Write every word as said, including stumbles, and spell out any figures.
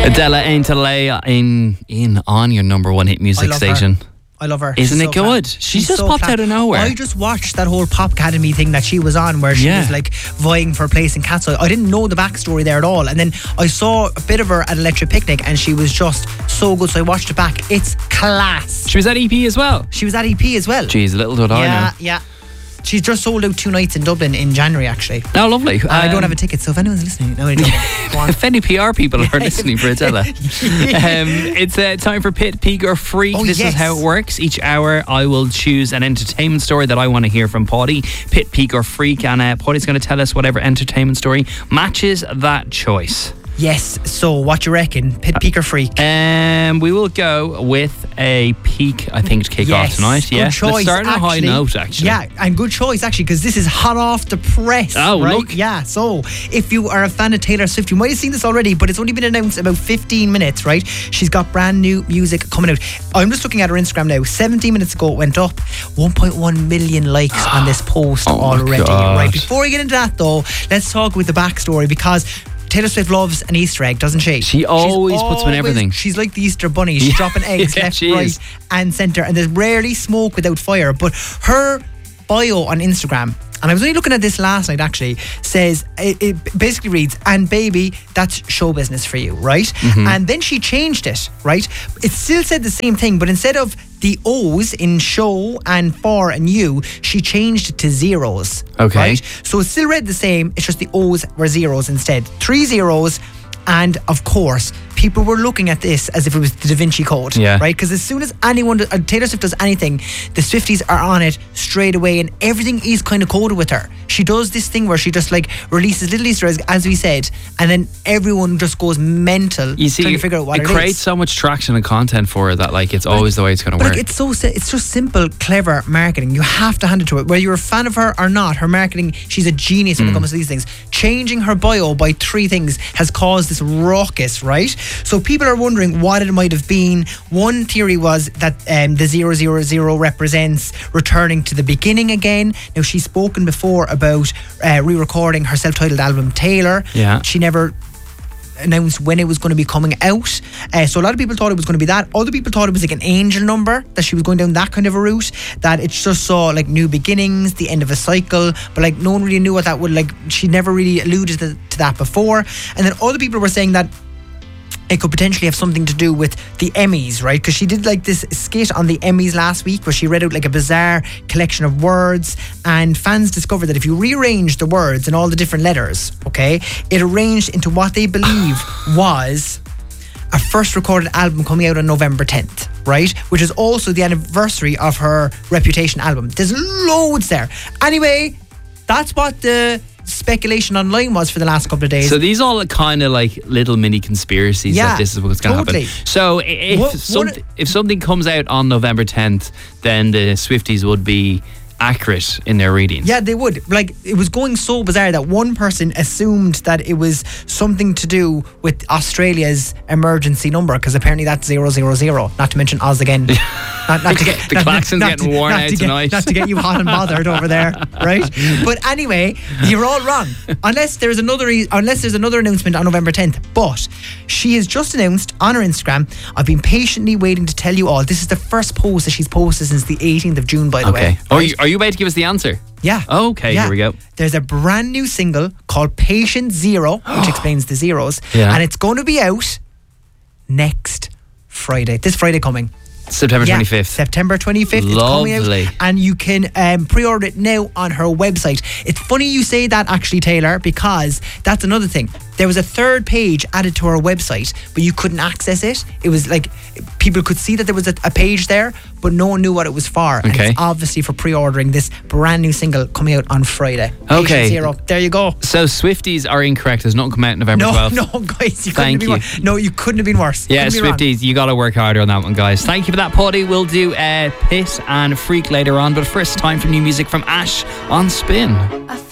Adela Ain't to Lay in, in on your number one hit music station. Her. I love her. Isn't She's it so good? Cla- She just so popped cla- out of nowhere. I just watched that whole Pop Academy thing that she was on where she yeah. was like vying for a place in Cat's Eye. I didn't know the backstory there at all. And then I saw a bit of her at Electric Picnic and she was just so good. So I watched it back. It's class. She was at E P as well. She was at E P as well. Jeez, little did I know. Yeah, yeah. She's just sold out two nights in Dublin in January, actually. Oh, lovely. Um, I don't have a ticket, so if anyone's listening, no, I don't. Go on. If any P R people are listening for Adela. um, it's uh, time for Pit, Peak or Freak. Oh, this yes. is how it works. Each hour I will choose an entertainment story that I want to hear from Paddy. Pit, Peak or Freak. And uh, Paddy's going to tell us whatever entertainment story matches that choice. Yes, so what you reckon? Pit, Peak or Freak? Um, we will go with a peak, I think, to kick yes, off tonight. Yeah, good choice. Let's start on a high actually, note, actually. Yeah, and good choice, actually, because this is hot off the press. Oh, right? look. Yeah, so if you are a fan of Taylor Swift, you might have seen this already, but it's only been announced about fifteen minutes, right? She's got brand new music coming out. I'm just looking at her Instagram now. seventeen minutes ago, it went up. one point one million likes on this post oh already. God. Right, before we get into that, though, let's talk with the backstory, because Taylor Swift loves an Easter egg, doesn't she? She always She's puts one in everything. She's like the Easter bunny. She's Yeah. dropping eggs Yeah, left, she right, is. and centre. And there's rarely smoke without fire. But her bio on Instagram, and I was only looking at this last night actually, says, it, it basically reads, and baby, that's show business for you, right? Mm-hmm. And then she changed it, right? It still said the same thing, but instead of the O's in show and for and you, she changed it to zeros. Okay. Right? So it still read the same, it's just the O's were zeros instead. Three zeros. And of course, people were looking at this as if it was the Da Vinci Code, yeah. right? Because as soon as anyone, uh, Taylor Swift does anything, the Swifties are on it straight away, and everything is kind of coded with her. She does this thing where she just like releases little Easter eggs, as we said, and then everyone just goes mental you see, trying to figure out what it, it it creates is. so much traction and content for her that like it's always the way it's going to But work. like, it's so si- it's just simple, clever marketing. You have to hand it to her. Whether you're a fan of her or not, her marketing, she's a genius when mm. it comes to these things. Changing her bio by three things has caused this ruckus, right? So people are wondering what it might have been. One theory was that um, the zero zero zero represents returning to the beginning again. Now, she's spoken before about uh, re-recording her self-titled album Taylor. Yeah. She never announced when it was going to be coming out, uh, so a lot of people thought it was going to be that. Other people thought it was like an angel number, that she was going down that kind of a route, that it just saw like new beginnings, the end of a cycle, but like no one really knew what that would, like she never really alluded to, to that before. And then other people were saying that it could potentially have something to do with the Emmys, right? Because she did like this skit on the Emmys last week where she read out like a bizarre collection of words, and fans discovered that if you rearrange the words and all the different letters, okay, it arranged into what they believe was a first recorded album coming out on November tenth, right? Which is also the anniversary of her Reputation album. There's loads there. Anyway, that's what the speculation online was for the last couple of days. So these all are kind of like little mini conspiracies yeah, that this is what's going to totally. happen. So if, What- some, what- if something comes out on November tenth, then the Swifties would be accurate in their readings. Yeah, they would. Like, it was going so bizarre that one person assumed that it was something to do with Australia's emergency number, because apparently that's zero zero zero. Not to mention Oz again. Not, not to get The not, klaxon's not getting to- worn not out to get- tonight. Not to get you hot and bothered over there, right? But anyway, you're all wrong. Unless there's another, e- unless there's another announcement on November tenth. But she has just announced on her Instagram, I've been patiently waiting to tell you all. This is the first post that she's posted since the eighteenth of June, by the Okay. way. Oh, are you, are you about to give us the answer? Yeah. Okay, Yeah. here we go. There's a brand new single called Patient Zero, which explains the zeros. Yeah. And it's going to be out next Friday. This Friday coming. September Yeah, twenty-fifth. September twenty-fifth. It's coming Lovely. out, and you can um, pre-order it now on her website. It's funny you say that, actually, Taylor, because that's another thing. There was a third page added to her website, but you couldn't access it. It was like people could see that there was a, a page there, but no one knew what it was for. And Okay. it's obviously for pre-ordering this brand new single coming out on Friday. Okay. Patient Zero. There you go. So Swifties are incorrect. There's nothing coming out November No, twelfth. no, guys, you couldn't Thank have been you. worse. No, you couldn't have been worse. Yeah, Couldn't be wrong. Swifties, you got to work harder on that one, guys. Thank you for that, Paddy. We'll do uh, Pit and Freak later on, but first, time for new music from Ash on Spin.